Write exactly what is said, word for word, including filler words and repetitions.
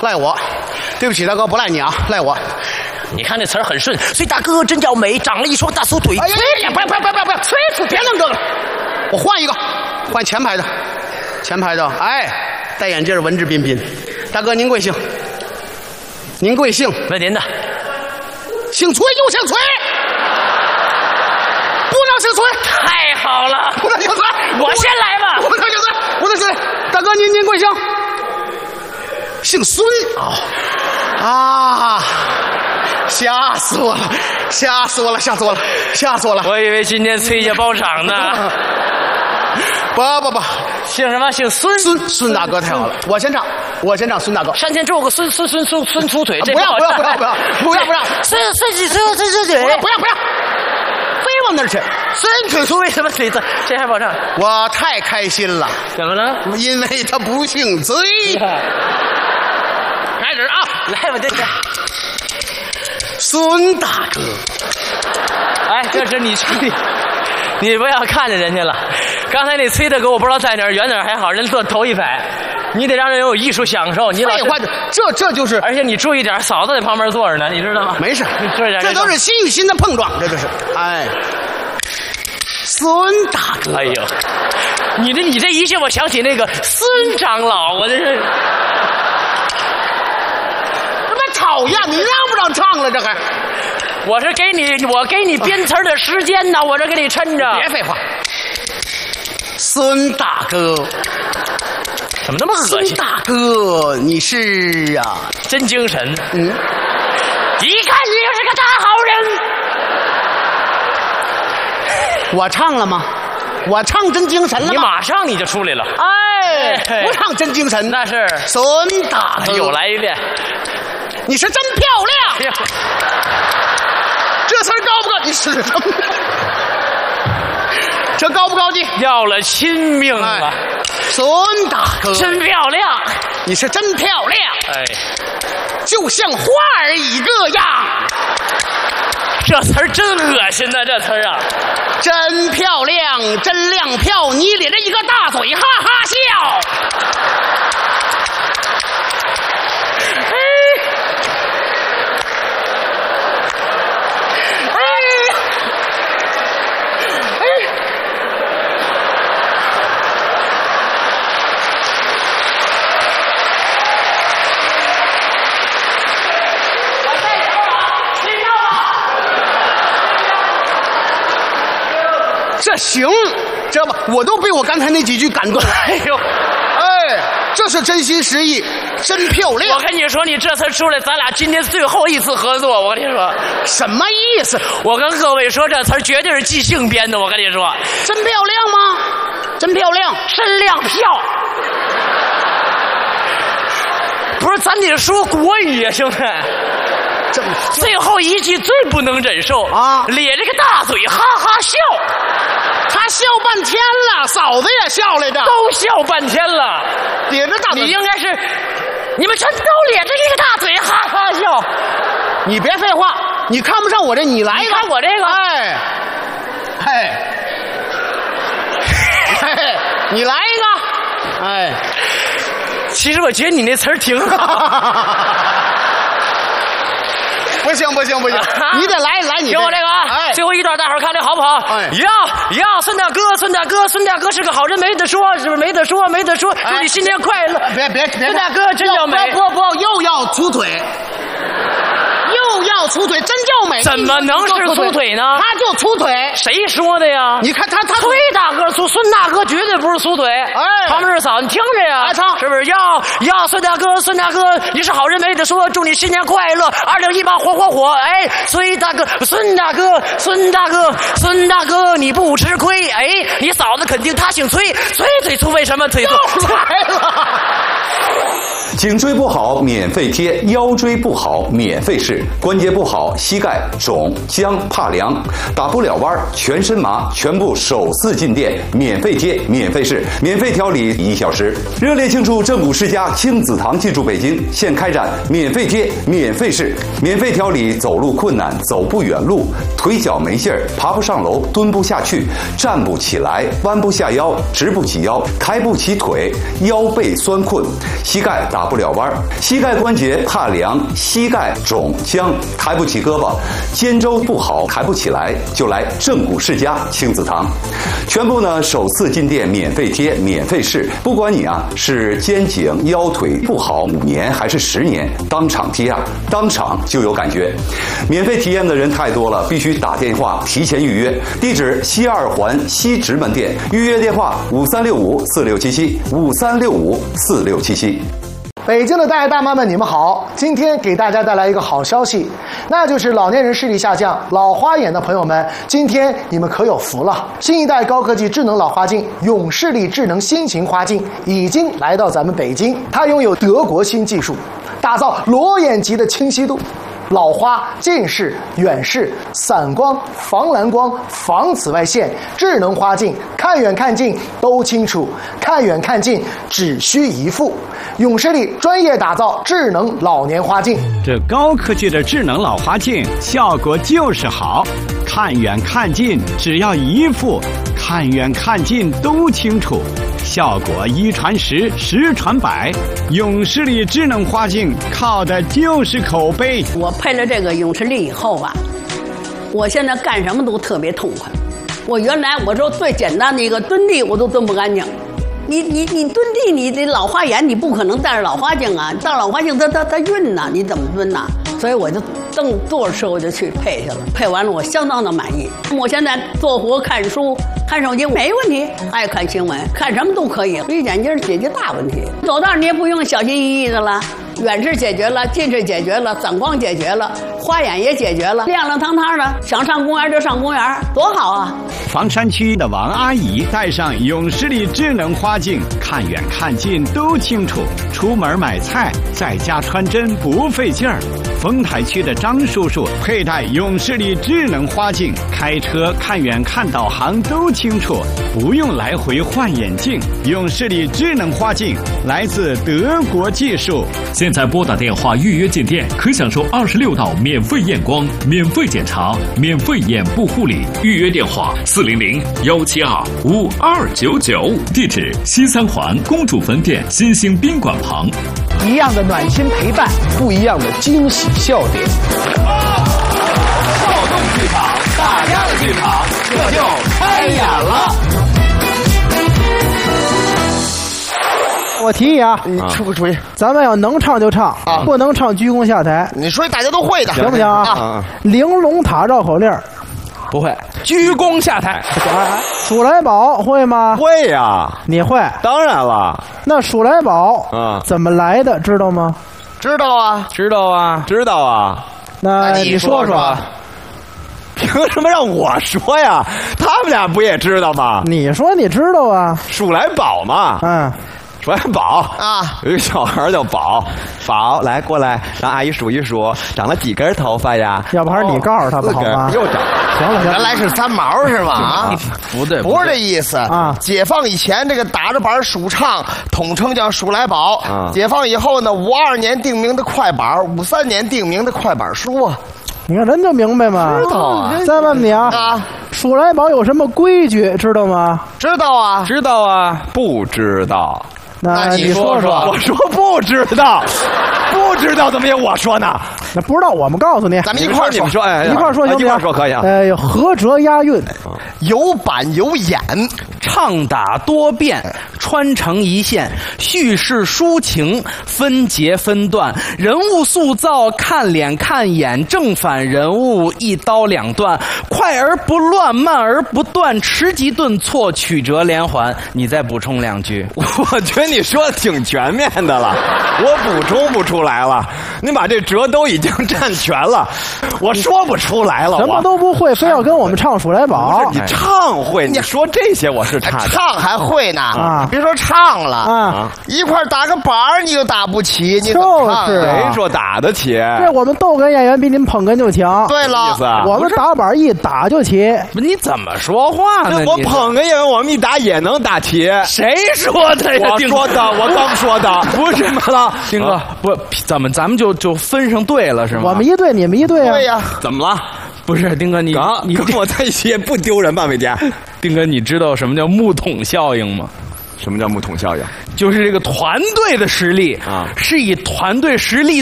赖我，对不起大哥，不赖你啊，赖我。 你看这词儿很顺，崔大哥真叫美，长了一双大粗腿。 哎呀呀！不要不要不要不要不要！崔楚别弄这个，我换一个，换前排的，前排的。哎，戴眼镜，文质彬彬。大哥您贵姓？您贵姓？ 问您的。 姓崔就姓崔，不能姓崔。 太好了， 不能姓崔。 我先来吧。 不能姓崔，不能姓崔。大哥您您贵姓？姓孙。哦。啊！吓死我了！吓死我了！吓死我了！吓死我了！ 我以为今天崔家包场呢。 不不不， 姓什么？姓孙。 孙孙大哥太好了，我先唱，我先唱孙大哥。 山前种个孙孙孙孙孙粗腿，这不要不要不要不要不要不要， 孙孙子孙孙孙腿， 不要不要不要，非往那儿去。 孙子粗为什么腿子？这还保障？ 我太开心了。 怎么了？ 因为他不姓崔。开始啊， 来吧，这个孙大哥。 哎，这是你吹，你不要看着人家了。刚才那崔大哥我不知道在哪儿，远哪儿还好，人坐头一排，你得让人有艺术享受。你老废话，这这就是， 而且你注意点，嫂子在旁边坐着呢，你知道吗？ 没事， 注意点， 这都是心与心的碰撞，这就是。哎，孙大哥， 哎呦，你这你这一句，我想起那个孙长老，我这是。 讨厌，你让不让唱了？这还， 我是给你，我给你编词的时间呢，我这给你抻着。 别废话，孙大哥， 怎么那么恶心？ 孙大哥，你是啊， 真精神。 嗯， 一看你就是个大好人。 我唱了吗？我唱真精神了吗？ 你马上你就出来了。 哎，不唱真精神， 那是孙大哥。 又来一遍。 你是真漂亮，这词儿高不高？你是这高不高级？ 要了亲命了，哎、 孙大哥， 真漂亮， 你是真漂亮， 哎， 就像花儿一个样。 这词儿真恶心呐、啊，这词儿啊， 真漂亮，真亮票，你咧着一个大嘴，哈哈笑。这行，知道吧？我都被我刚才那几句感动了。 哎呦， 哎，这是真心实意，真漂亮。 我跟你说，你这次出来，咱俩今天最后一次合作。我跟你说， 什么意思？ 我跟各位说，这词绝对是即兴编的。我跟你说， 真漂亮吗？真漂亮， 真亮票。不是，咱得说国语呀、啊，兄弟。最后一句最不能忍受啊！ 咧着个大嘴，哈哈笑。 他笑半天了，嫂子也笑来着， 都笑半天了， 咧着大嘴。 你应该是，你们全都咧着一个大嘴，哈哈笑。 你别废话，你看不上我这，你来一个。 你看我这个， 哎，嘿，嘿，你来一个，哎。 其实我觉得你那词儿挺好。 不行不行不行，你得来来，你听我这个啊！哎，最后一段大伙儿看这好不好？哎，呀呀，孙大哥，孙大哥，孙大哥是个好人，没得说，是不是？没得说，没得说。祝你新年快乐！ 别别别， 孙大哥真叫美！ 不不不，又要粗腿，又要粗腿，真叫美！ 怎么能是粗腿呢？ 他就粗腿， 谁说的呀？ 你看他他崔大哥粗，孙大哥绝对不是粗腿。哎，旁边是嫂，你听着呀， 来唱， 是不是？要要孙大哥，孙大哥，你是好人，没得说，祝你新年快乐，二零一八火火火！哎，崔大哥，孙大哥，孙大哥，孙大哥，你不吃亏。哎，你嫂子肯定她姓崔，崔腿粗，为什么腿粗？ 来了。 颈椎不好免费贴，腰椎不好免费试，关节不好膝盖肿僵怕凉，打不了弯全身麻，全部首次进店免费贴免费试，免费调理一小时。热烈庆祝正骨世家亲子堂进驻北京，现开展免费贴免费试，免费调理走路困难、走不远路、腿脚没劲儿、爬不上楼、蹲不下去、站不起来、弯不下腰、直不起腰、抬不起腿、腰背酸困、膝盖打打不了弯儿，膝盖关节怕凉，膝盖肿僵，抬不起胳膊，肩周不好，抬不起来，就来正骨世家亲子堂，全部呢首次进店免费贴，免费试，不管你啊是肩颈腰腿不好五年还是十年，当场贴啊，当场就有感觉。免费体验的人太多了，必须打电话提前预约。地址西二环西直门店，预约电话五三六五四六七七五三六五四六七七。 北京的大爷大妈们，你们好！今天给大家带来一个好消息，那就是老年人视力下降、老花眼的朋友们，今天你们可有福了！新一代高科技智能老花镜永视力智能新型花镜已经来到咱们北京，它拥有德国新技术，打造裸眼级的清晰度。老花、近视、远视、散光、防蓝光、防紫外线，智能花镜，看远看近都清楚，看远看近只需一副。永视力专业打造智能老年花镜， 这高科技的智能老花镜效果就是好，看远看近只要一副，看远看近都清楚。效果一传十，十传百，永视力智能花镜靠的就是口碑。 我配了这个永视力以后吧，我现在干什么都特别痛快。我原来我说最简单的一个蹲地我都蹲不干净，你你你蹲地，你这老花眼你不可能戴着老花镜啊，戴老花镜它它它晕呐，你怎么蹲呐？所以我就正坐着车我就去配去了，配完了我相当的满意。我现在坐活看书。看手机没问题，爱看新闻，看什么都可以。绿眼镜解决大问题，走道你也不用小心翼翼的了。远视解决了，近视解决了，散光解决了，花眼也解决了，亮亮堂堂的，想上公园就上公园，多好啊！ 房山区的王阿姨戴上永视力智能花镜，看远看近都清楚，出门买菜在家穿针不费劲儿。丰台区的张叔叔佩戴永视力智能花镜，开车看远看导航都清楚，不用来回换眼镜。永视力智能花镜来自德国技术。 现在拨打电话预约进店，可享受二十六道免费验光、免费检查、免费眼部护理。预约电话四零零幺七二五二九九，地址西三环公主坟店新兴宾馆旁。 一样的暖心陪伴，不一样的惊喜笑点。 躁动剧场，大家的剧场，这就开演了。 我提议啊， 你出个主意， 咱们要能唱就唱，啊、不能唱鞠躬下台。 你说大家都会的， 行不行啊？啊玲珑塔绕口令不会，鞠躬下台。 数来宝会吗？ 会呀、啊， 你会？ 当然了。 那数来宝啊，怎么来的？知道吗？ 知道啊， 知道啊， 知道啊。 那你说说。 凭什么让我说呀？他们俩不也知道吗？ 你说你知道啊？ 数来宝嘛。嗯。数来宝啊， 有一个小孩叫宝，宝来过来，让阿姨数一数，长了几根头发呀？ 要不还是你告诉他吧，好吗？ 又长， 行了行了， 原来是三毛是吗？啊， 不对， 不是这意思啊。解放以前这个打着板数唱，统称叫数来宝。啊，解放以后呢，五二年定名的快板，五三年定名的快板书啊。 你看人就明白吗？ 知道啊。 再问你啊， 啊， 数来宝有什么规矩知道吗？ 知道啊， 知道啊， 不知道。 那你说说， 我说不知道，不知道怎么也我说呢？ 那不知道我们告诉你， 咱们一块儿你们说，哎， 一块儿说行不行？ 一块儿说可以啊。 呃，合辙押韵， 有板有眼， 唱打多变，穿成一线，叙事抒情，分节分段，人物塑造看脸看眼，正反人物一刀两断，快而不乱，慢而不断，迟急顿挫，曲折连环。你再补充两句。 我觉得你说的挺全面的了，我补充不出来了。你把这折都已经占全了，我说不出来了。 什么都不会，非要跟我们唱数来宝。 你唱会，你说这些我是差的。 唱还会呢啊！别说唱了啊，一块打个板儿你就打不起，你就是谁说打得起？ 这我们逗哏演员比您捧哏就强。 对了， 我们打板一打就起。 你怎么说话呢？ 我捧哏演员，我们一打也能打起。 谁说的呀？ 我说的，我刚说的，不是吗？了， 丁哥，不，咱们咱们就就分上队了是吗？ 我们一队，你们一队啊？ 对呀。 怎么了？ 不是丁哥，你你跟我在一起也不丢人吧，伟杰？ 丁哥，你知道什么叫木桶效应吗？ 什么叫木桶效应？ 就是这个团队的实力啊是以团队实力